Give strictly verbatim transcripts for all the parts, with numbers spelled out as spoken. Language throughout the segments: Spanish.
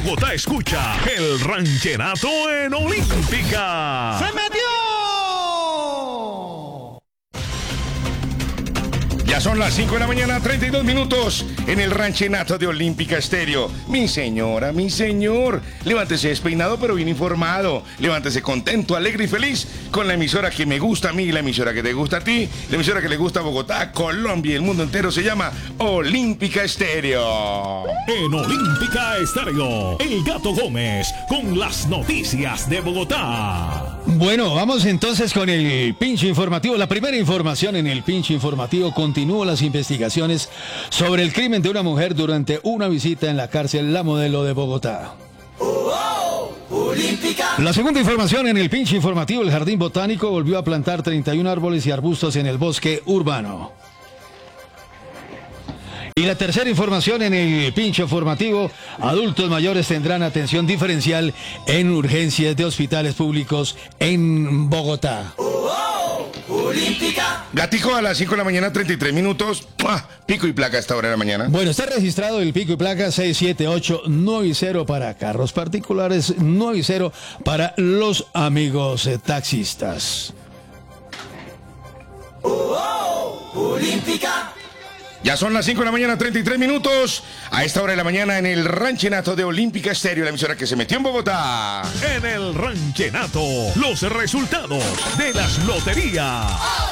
Bogotá escucha el ranchenato en Olímpica. ¡Se metió! Ya son las cinco de la mañana, treinta y dos minutos en el ranchenato de Olímpica Estéreo. Mi señora, mi señor, levántese despeinado pero bien informado. Levántese contento, alegre y feliz con la emisora que me gusta a mí, la emisora que te gusta a ti, la emisora que le gusta a Bogotá, Colombia y el mundo entero. Se llama Olímpica Estéreo. En Olímpica Estéreo, El Gato Gómez con las noticias de Bogotá. Bueno, vamos entonces con el pinche informativo. La primera información en el pinche informativo: continúan las investigaciones sobre el crimen de una mujer durante una visita en la cárcel La Modelo de Bogotá. La segunda información en el pinche informativo: el Jardín Botánico volvió a plantar treinta y un árboles y arbustos en el bosque urbano. Y la tercera información en el pinche informativo: adultos mayores tendrán atención diferencial en urgencias de hospitales públicos en Bogotá. Gatico, a las cinco de la mañana, treinta y tres minutos. ¡Mua! Pico y placa a esta hora de la mañana. Bueno, está registrado el pico y placa seis siete ocho nueve cero para carros particulares, nueve cero para los amigos eh, taxistas. Olímpica. Ya son las cinco de la mañana, treinta y tres minutos. A esta hora de la mañana en el ranchenato de Olímpica Estéreo, la emisora que se metió en Bogotá. En el ranchenato, los resultados de las loterías.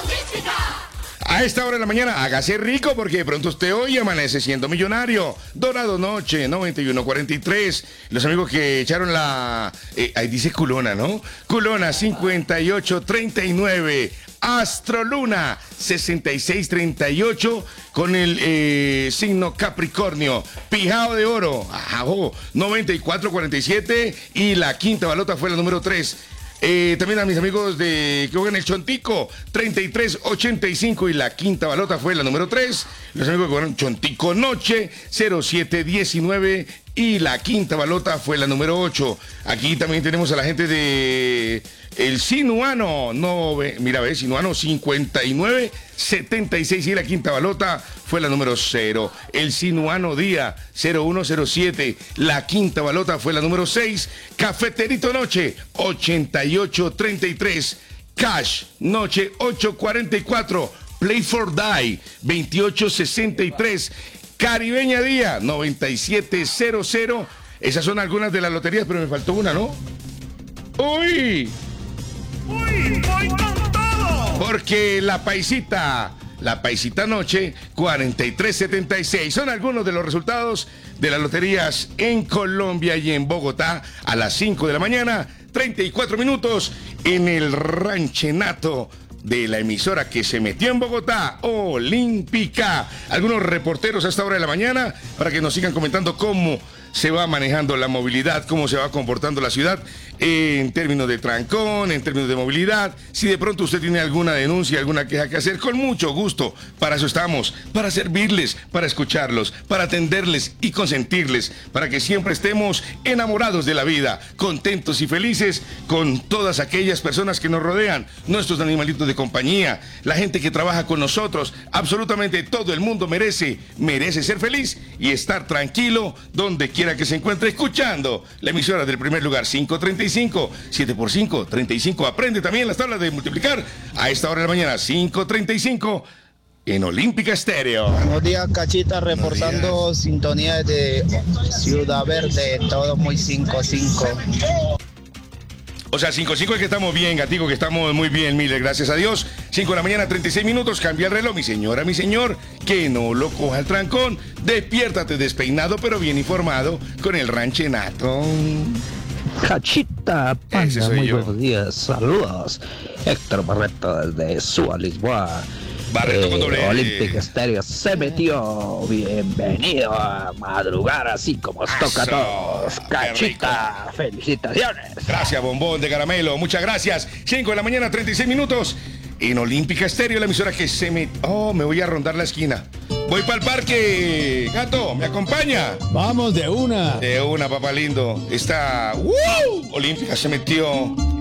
A esta hora de la mañana, hágase rico porque de pronto usted hoy amanece siendo millonario. Dorado Noche, noventa y uno cuarenta y tres. Los amigos que echaron la... Eh, ahí dice culona, ¿no? Culona, cincuenta y ocho treinta y nueve. Astroluna, sesenta y seis treinta y ocho con el eh, signo Capricornio. Pijao de Oro, ajo, noventa y cuatro cuarenta y siete. Y la quinta balota fue la número tres. Eh, también a mis amigos de que juegan el Chontico, treinta y tres ochenta y cinco y la quinta balota fue la número tres. Los amigos que jugaron Chontico Noche, cero siete diecinueve y la quinta balota fue la número ocho. Aquí también tenemos a la gente de el Sinuano, no, mira, ve, Sinuano cincuenta y nueve setenta y seis y la quinta balota fue la número cero. El Sinuano Día cero uno cero siete, la quinta balota fue la número seis. Cafeterito Noche ochenta y ocho treinta y tres. Cash Noche ocho cuarenta y cuatro. Play for Die veintiocho sesenta y tres. Caribeña Día noventa y siete cero cero. Esas son algunas de las loterías, pero me faltó una, ¿no? ¡Uy! ¡Uy! ¡Voy con todo! Porque la paisita, la paisita Noche, cuarenta y tres setenta y seis. Son algunos de los resultados de las loterías en Colombia y en Bogotá a las cinco de la mañana, treinta y cuatro minutos en el ranchenato de la emisora que se metió en Bogotá, Olímpica. Algunos reporteros a esta hora de la mañana para que nos sigan comentando cómo se va manejando la movilidad, cómo se va comportando la ciudad en términos de trancón, en términos de movilidad. Si de pronto usted tiene alguna denuncia, alguna queja que hacer, con mucho gusto, para eso estamos, para servirles, para escucharlos, para atenderles y consentirles, para que siempre estemos enamorados de la vida, contentos y felices con todas aquellas personas que nos rodean, nuestros animalitos de compañía, la gente que trabaja con nosotros. Absolutamente todo el mundo merece, merece ser feliz y estar tranquilo donde quiera que se encuentre escuchando la emisora del primer lugar. Cinco treinta y cinco, siete por cinco, treinta y cinco. Aprende también las tablas de multiplicar a esta hora de la mañana. Cinco treinta y cinco en Olímpica Estéreo. Buenos días, Cachita, reportando días. sintonía de Ciudad Verde, todo muy cinco cinco. O sea, cinco cinco es que estamos bien, Gatico, que estamos muy bien, mil gracias a Dios. cinco de la mañana, treinta y seis minutos, cambia el reloj, mi señora, mi señor, que no lo coja el trancón. Despiértate despeinado, pero bien informado, con el ranchenato. Cachita, Ese panda, soy muy yo. buenos días, saludos. Héctor Barreto desde Suba, Lisboa. Barreto con doble L. Olímpica Estéreo se metió. Bienvenido a madrugar así como os toca a Eso, todos. qué Cachita, felicitaciones. Gracias, bombón de caramelo, muchas gracias. cinco de la mañana, treinta y seis minutos, en Olímpica Estéreo, la emisora que se me... Oh, me voy a rondar la esquina. Voy para el parque. Gato, ¿me acompaña? Vamos de una. De una, papá lindo. Está... ¡Uh! Olímpica se metió